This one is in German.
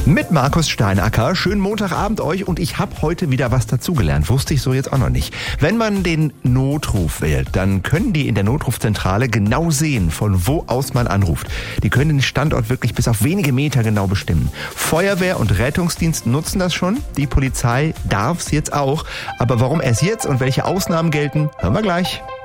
Mit Markus Steinacker. Schönen Montagabend euch und ich habe heute wieder was dazugelernt. Wusste ich so jetzt auch noch nicht. Wenn man den Notruf wählt, dann können die in der Notrufzentrale genau sehen, von wo aus man anruft. Die können den Standort wirklich bis auf wenige Meter genau bestimmen. Feuerwehr und Rettungsdienst nutzen das schon. Die Polizei darf es jetzt auch. Aber warum erst jetzt und welche Ausnahmen gelten, hören wir gleich.